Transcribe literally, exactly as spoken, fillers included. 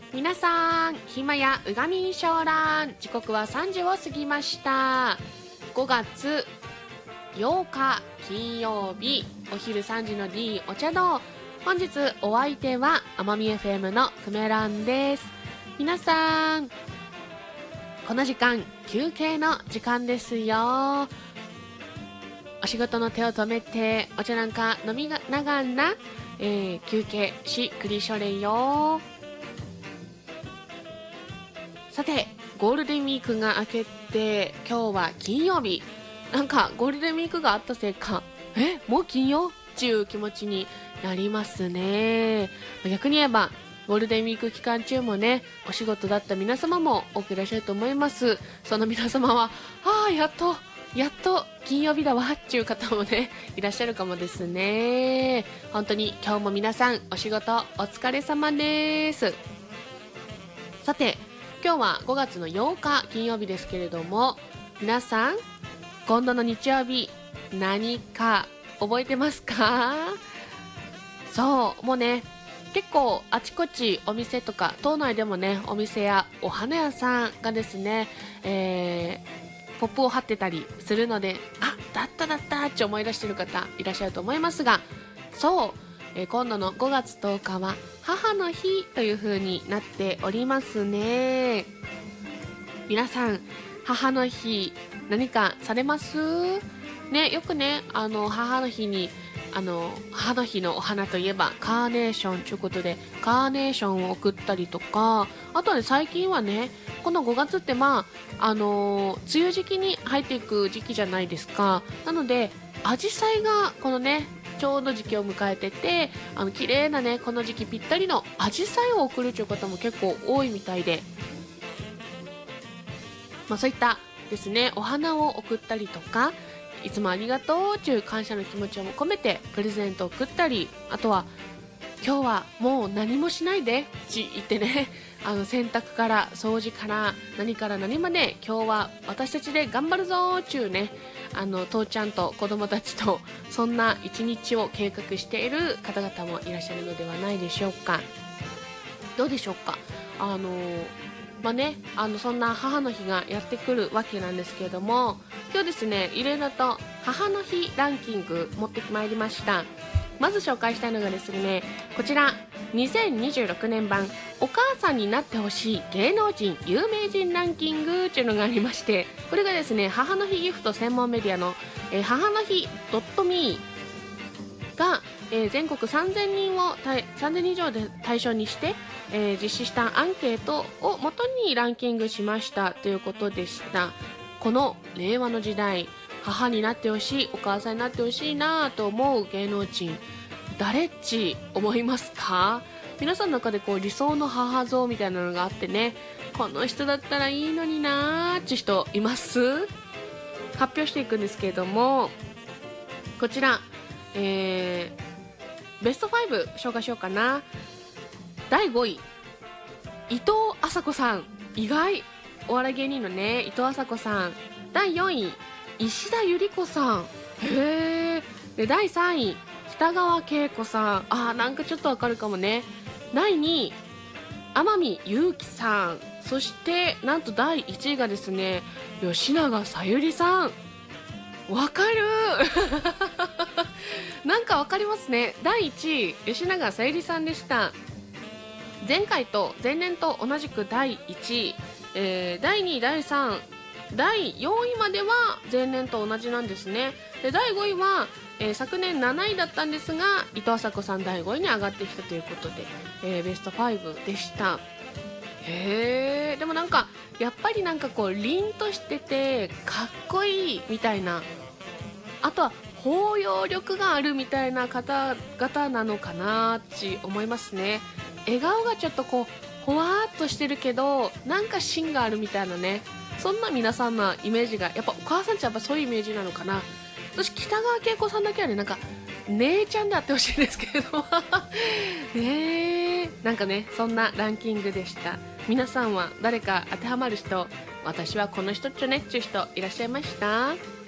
皆さん、暇やうがみんしょうらん、時刻はさんじを過ぎました。ごがつようか金曜日、お昼さんじの D お茶の本日お相手は奄美 エフエム のくめらんです。皆さん、この時間休憩の時間ですよ。お仕事の手を止めてお茶なんか飲みながら、えー、休憩しくりしょれよ。さて、ゴールデンウィークが明けて今日は金曜日。なんかゴールデンウィークがあったせいか、えもう金曜っていう気持ちになりますね。逆に言えばゴールデンウィーク期間中もね、お仕事だった皆様も多くいらっしゃると思います。その皆様はああやっとやっと金曜日だわっていう方もねいらっしゃるかもですね。本当に今日も皆さんお仕事お疲れ様です。さて、今日はごがつのようか金曜日ですけれども、皆さん今度の日曜日何か覚えてますか？そう、もうね、結構あちこちお店とか島内でもね、お店やお花屋さんがですね、えー、ポップを貼ってたりするので、あ、だっただったって思い出している方いらっしゃると思いますが、そう、えー、今度のごがつとおかは母の日という風になっておりますね。皆さん、母の日何かされますね？よくね、あの母の日にあの母の日のお花といえばカーネーションということで、カーネーションを送ったりとか、あとはね、最近はね、このごがつってまああの梅雨時期に入っていく時期じゃないですか。なのでアジサイがこのねちょうど時期を迎えてて、あの綺麗なねこの時期ぴったりのアジサイを送るという方も結構多いみたいで、まあ、そういったですねお花を送ったりとか、いつもありがとうという感謝の気持ちを込めてプレゼントを送ったり、あとは今日はもう何もしないでって言ってね、あの洗濯から掃除から何から何まで今日は私たちで頑張るぞーっていうね、あの父ちゃんと子供たちとそんな一日を計画している方々もいらっしゃるのではないでしょうか。どうでしょうか。あのまあね、あのそんな母の日がやってくるわけなんですけれども、今日ですね、いろいろと母の日ランキング持ってまいりました。まず紹介したいのがですね、こちらにせんにじゅうろくねん版お母さんになってほしい芸能人有名人ランキングというのがありまして、これがですね、母の日ギフト専門メディアの、えー、母の日 .me が、えー、全国さんぜんにんをさんぜんにん以上で対象にして、えー、実施したアンケートを元にランキングしましたということでした。この令和の時代、母になってほしい、お母さんになってほしいなと思う芸能人、誰っち思いますか？皆さんの中でこう理想の母像みたいなのがあってね、この人だったらいいのになーって人います？発表していくんですけれども、こちら、えー、ベストご紹介しようかな。だいごい、伊藤麻子さん。意外、お笑い芸人のね、伊藤麻子さん。だいよんい、石田ゆり子さん。へー。で、だいさんい、北川景子さん。あー、なんかちょっとわかるかもね。だいにい、天海祐希さん。そしてなんとだいいちいがですね、吉永小百合さん。わかるなんかわかりますね。だいいちい、吉永小百合さんでした。前回と前年と同じくだいいちい、えー、だいにい、だいさん、だいよんいまでは前年と同じなんですね。でだいごいは、えー、昨年なないだったんですが、伊藤麻子さんだいごいに上がってきたということで、えー、ベストごでした。へー、でもなんかやっぱりなんかこう凛としててかっこいいみたいな、あとは包容力があるみたいな方々なのかなって思いますね。笑顔がちょっとこうほわーっとしてるけどなんか芯があるみたいなね、そんな皆さんのイメージが、やっぱお母さんってやっぱそういうイメージなのかな。私北川景子さんだけはね、なんか姉ちゃんであってほしいんですけれどねえ、なんかね、そんなランキングでした。皆さんは誰か当てはまる人、私はこの人っちょねっていう人いらっしゃいました？